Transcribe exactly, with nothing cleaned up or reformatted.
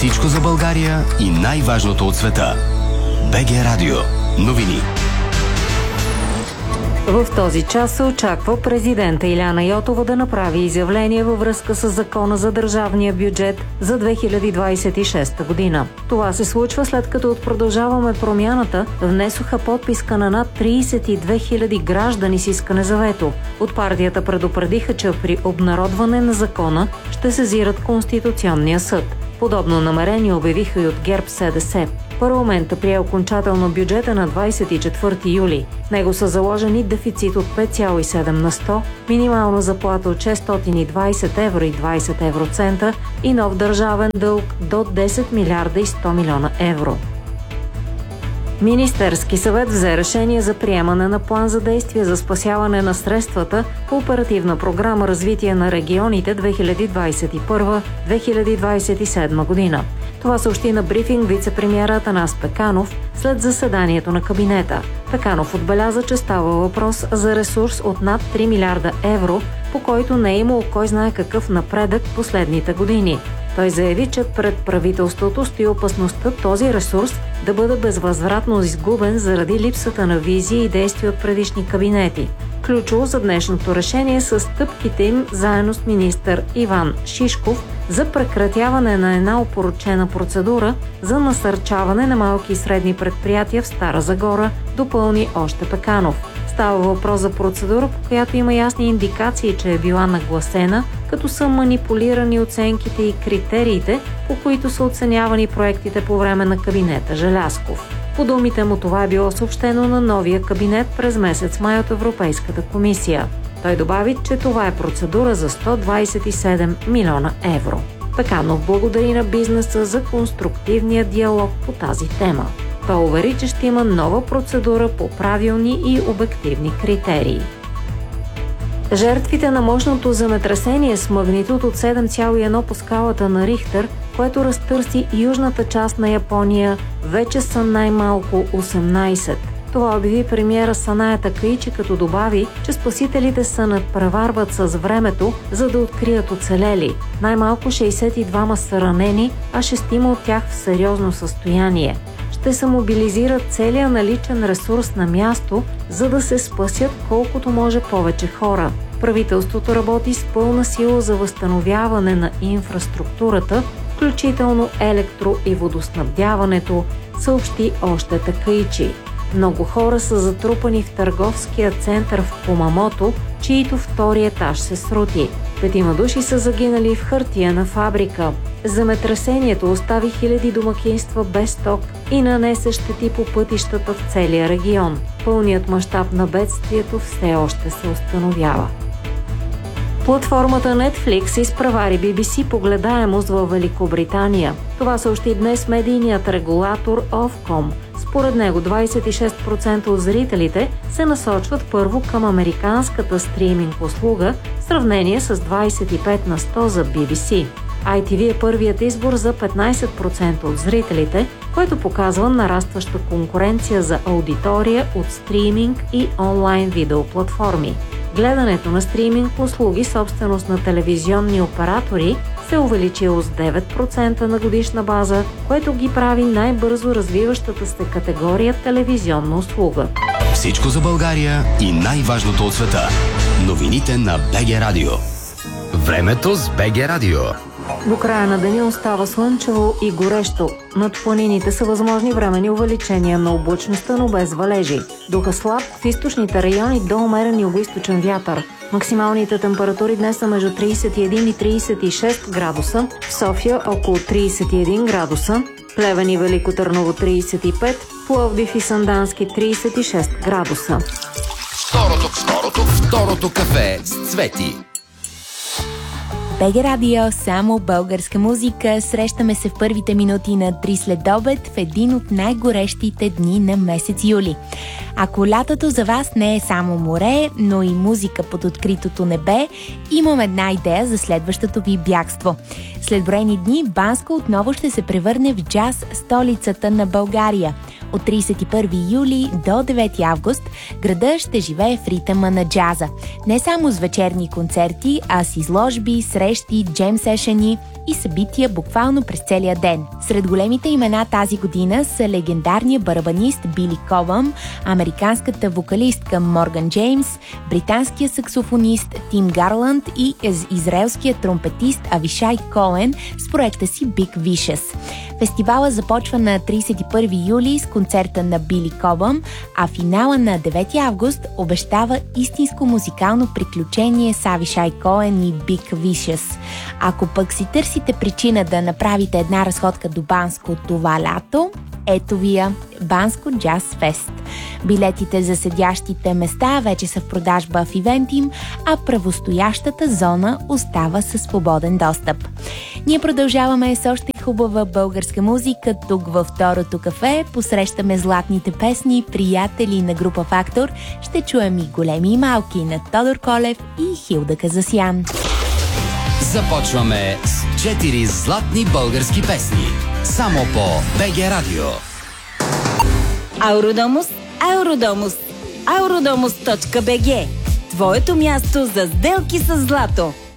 Всичко за България и най-важното от света. БГ Радио. Новини. В този час се очаква президента Иляна Йотова да направи изявление във връзка с Закона за държавния бюджет за две хиляди двадесет и шеста година. Това се случва след като от Продължаваме промяната внесоха подписка на над тридесет и две хиляди граждани с искане за вето. От партията предупредиха, че при обнародване на закона ще сезират Конституционния съд. Подобно намерение обявиха и от ГЕРБ СДС. Парламентът прие окончателно бюджета на двадесет и четвърти юли. В него са заложени дефицит от пет цяло и седем на сто, минимална заплата от шестстотин и двадесет евро и двадесет евроцента и нов държавен дълг до десет милиарда и сто милиона евро. Министерски съвет взе решение за приемане на план за действие за спасяване на средствата по оперативна програма Развитие на регионите две хиляди двадесет и първа - две хиляди двадесет и седма година. Това съобщи на брифинг вице-премиера Атанас Пеканов след заседанието на кабинета. Пеканов отбеляза, че става въпрос за ресурс от над три милиарда евро, по който не е имало кой знае какъв напредък последните години. Той заяви, че пред правителството стои опасността този ресурс да бъде безвъзвратно изгубен заради липсата на визия и действия от предишни кабинети. Ключово за днешното решение са стъпките им заедно с министър Иван Шишков за прекратяване на една опорочена процедура за насърчаване на малки и средни предприятия в Стара Загора, допълни още Пеканов. Става въпрос за процедура, по която има ясни индикации, че е била нагласена, като са манипулирани оценките и критериите, по които са оценявани проектите по време на кабинета Желязков. По думите му това е било съобщено на новия кабинет през месец май от Европейската комисия. Той добави, че това е процедура за сто двадесет и седем милиона евро. Пеканов благодари на бизнеса за конструктивния диалог по тази тема. Той увери, че ще има нова процедура по правилни и обективни критерии. Жертвите на мощното земетресение с магнитуд от седем цяло и едно по скалата на Рихтер, което разтърси южната част на Япония, вече са най-малко осемнадесет. Това обяви премиера Саная Такаичи, като добави, че спасителите се надпреварват с времето, за да открият оцелели. Най-малко шейсет и двама са ранени, а шестима от тях в сериозно състояние. Ще се мобилизират целият наличен ресурс на място, за да се спасят колкото може повече хора. Правителството работи с пълна сила за възстановяване на инфраструктурата, включително електро- и водоснабдяването, съобщи още Такаичи. Много хора са затрупани в търговския център в Кумамото, чието втори етаж се срути. Петима души са загинали в хартиена фабрика. Земетресението остави хиляди домакинства без ток и нанесе щети по пътищата в целия регион. Пълният мащаб на бедствието все още се установява. Платформата Netflix изпревари Би Би Си по гледаемост във Великобритания. Това съобщи днес медийният регулатор Ofcom. Според него двадесет и шест процента от зрителите се насочват първо към американската стриминг услуга в сравнение с двадесет и пет на сто за Би Би Си. Ай Ти Ви е първият избор за петнадесет процента от зрителите, което показва нарастваща конкуренция за аудитория от стриминг и онлайн видеоплатформи. Гледането на стриминг услуги, собственост на телевизионни оператори, се увеличило с девет процента на годишна база, което ги прави най-бързо развиващата се категория телевизионна услуга. Всичко за България и най-важното от света. Новините на БГ Радио. Времето с БГ Радио. До края на деня остава слънчево и горещо. Над планините са възможни временни увеличения на облачността, но без валежи. Духа слаб в източните райони до умерен югоизточен вятър. Максималните температури днес са между тридесет и един и тридесет и шест градуса, в София около тридесет и един градуса, Плевен и Велико Търново тридесет и пет, Пловдив и Сандански тридесет и шест градуса. Второто, второто, второто кафе с Цвети. БГ Радио, само българска музика. Срещаме се в първите минути на три следобед в един от най-горещите дни на месец юли. Ако лятото за вас не е само море, но и музика под откритото небе, имам една идея за следващото ви бягство. След броени дни Банско отново ще се превърне в джаз столицата на България. От тридесет и първи юли до девети август града ще живее в ритъма на джаза. Не само с вечерни концерти, а с изложби, срещи, джем сешъни и събития буквално през целия ден. Сред големите имена тази година са легендарният барабанист Били Кобъм, американската вокалистка Морган Джеймс, британския саксофонист Тим Гарланд и израелският тромпетист Авишай Коен с проекта си Big Vicious. Фестивала започва на тридесет и първи юли с концерта на Били Кобъм, а финала на девети август обещава истинско музикално приключение с Авишай Коен и Big Vicious. Ако пък си търсите причина да направите една разходка до Банско това лято, ето вия Банско Джаз Фест. Билетите за седящите места вече са в продажба в Ивентим, а правостоящата зона остава със свободен достъп. Ние продължаваме с още хубава българска музика тук във второто кафе. Посрещаме златните песни, приятели на група Фактор. Ще чуем и големи и малки на Тодор Колев и Хилда Казасян. Започваме с четири златни български песни. Само по БГ Радио. Ауродомус, Ауродомус, ауродомус точка би джи. Твоето място за сделки с злато.